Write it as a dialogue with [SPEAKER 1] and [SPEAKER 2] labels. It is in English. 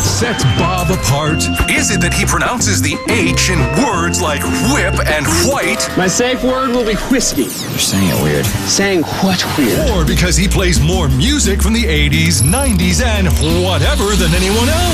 [SPEAKER 1] sets Bob apart?
[SPEAKER 2] Is it that he pronounces the H in words like whip and white?
[SPEAKER 3] My safe word will be whiskey.
[SPEAKER 4] You're saying it weird.
[SPEAKER 3] Saying what weird?
[SPEAKER 1] Or because he plays more music from the 80s, 90s, and whatever than anyone else?